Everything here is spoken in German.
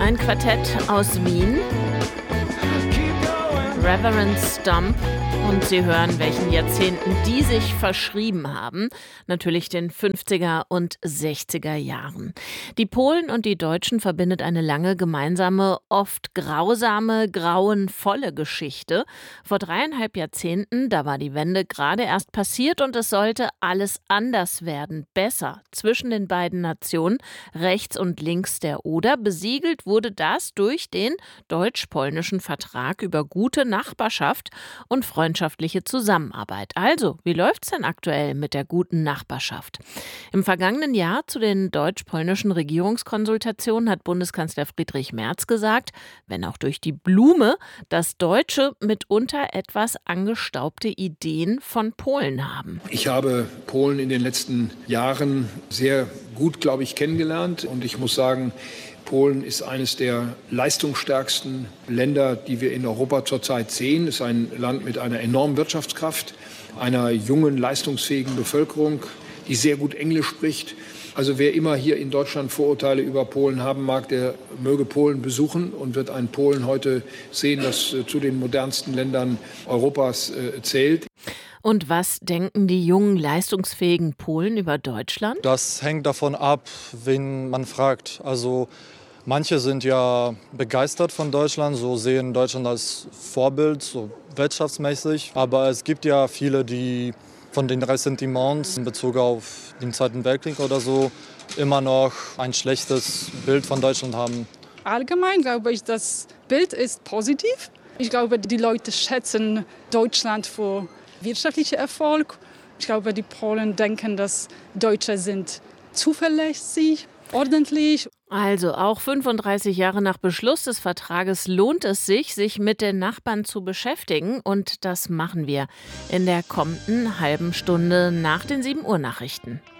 Ein Quartett aus Wien, Reverend Stump, und Sie hören, welchen Jahrzehnten die sich verschrieben haben. Natürlich den 50er und 60er Jahren. Die Polen und die Deutschen verbindet eine lange gemeinsame, oft grausame, grauenvolle Geschichte. Vor 3,5 Jahrzehnten, da war die Wende gerade erst passiert und es sollte alles anders werden, besser. Zwischen den beiden Nationen, rechts und links der Oder, besiegelt wurde das durch den deutsch-polnischen Vertrag über gute Nachbarschaft und freundschaftliche Zusammenarbeit. Also, wie läuft's denn aktuell mit der guten Nachbarschaft? Im vergangenen Jahr zu den deutsch-polnischen Regierungskonsultationen hat Bundeskanzler Friedrich Merz gesagt, wenn auch durch die Blume, dass Deutsche mitunter etwas angestaubte Ideen von Polen haben. Ich habe Polen in den letzten Jahren sehr gut, glaube ich, kennengelernt. Und ich muss sagen, Polen ist eines der leistungsstärksten Länder, die wir in Europa zurzeit sehen. Es ist ein Land mit einer enormen Wirtschaftskraft, einer jungen, leistungsfähigen Bevölkerung, die sehr gut Englisch spricht. Also wer immer hier in Deutschland Vorurteile über Polen haben mag, der möge Polen besuchen und wird ein Polen heute sehen, das zu den modernsten Ländern Europas zählt. Und was denken die jungen, leistungsfähigen Polen über Deutschland? Das hängt davon ab, wen man fragt. Also manche sind ja begeistert von Deutschland, so sehen Deutschland als Vorbild, so wirtschaftsmäßig. Aber es gibt ja viele, die von den Ressentiments in Bezug auf den Zweiten Weltkrieg oder so immer noch ein schlechtes Bild von Deutschland haben. Allgemein glaube ich, das Bild ist positiv. Ich glaube, die Leute schätzen Deutschland für wirtschaftlicher Erfolg. Ich glaube, die Polen denken, dass Deutsche sind zuverlässig, ordentlich. Also auch 35 Jahre nach Beschluss des Vertrages lohnt es sich mit den Nachbarn zu beschäftigen. Und das machen wir in der kommenden halben Stunde nach den 7 Uhr Nachrichten.